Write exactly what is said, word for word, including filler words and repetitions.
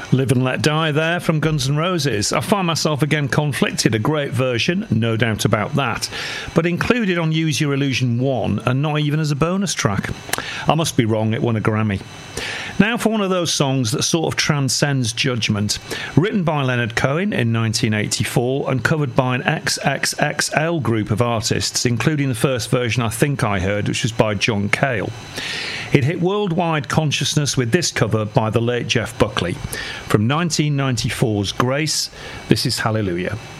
Live and Let Die there from Guns N' Roses. I find myself again conflicted. A great version, no doubt about that, but included on Use Your Illusion one and not even as a bonus track. I must be wrong, it won a Grammy. Now for one of those songs that sort of transcends judgment. Written by Leonard Cohen in nineteen eighty-four and covered by an X X X L group of artists, including the first version I think I heard, which was by John Cale. It hit worldwide consciousness with this cover by the late Jeff Buckley. From nineteen ninety-four's Grace, this is Hallelujah.